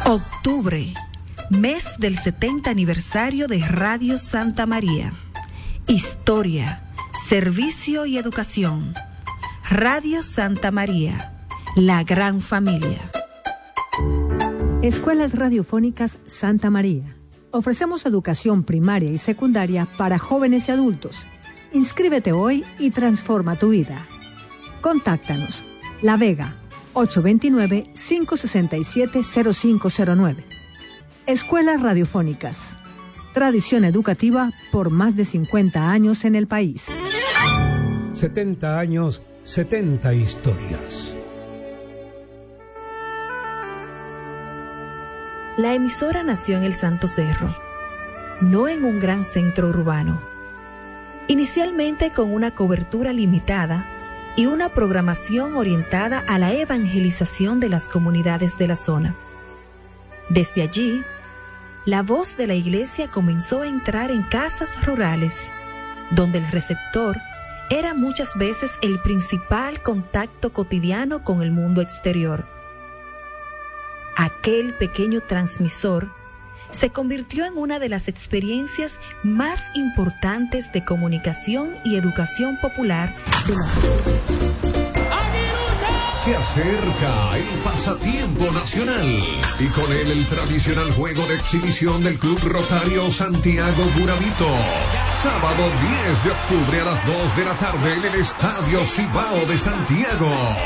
Octubre, mes del 70 aniversario de Radio Santa María. Historia, servicio y educación. Radio Santa María, la gran familia. Escuelas Radiofónicas Santa María. Ofrecemos educación primaria y secundaria para jóvenes y adultos. Inscríbete hoy y transforma tu vida. Contáctanos. La Vega, 829-567-0509. Escuelas Radiofónicas. Tradición educativa por más de 50 años en el país. 70 años, 70 historias. La emisora nació en el Santo Cerro, no en un gran centro urbano. Inicialmente con una cobertura limitada y una programación orientada a la evangelización de las comunidades de la zona. Desde allí, la voz de la iglesia comenzó a entrar en casas rurales, donde el receptor era muchas veces el principal contacto cotidiano con el mundo exterior. Aquel pequeño transmisor se convirtió en una de las experiencias más importantes de comunicación y educación popular de la región. Se acerca el pasatiempo nacional y con él el tradicional juego de exhibición del Club Rotario Santiago Burabito. Sábado 10 de octubre a las 2 de la tarde en el Estadio Cibao de Santiago.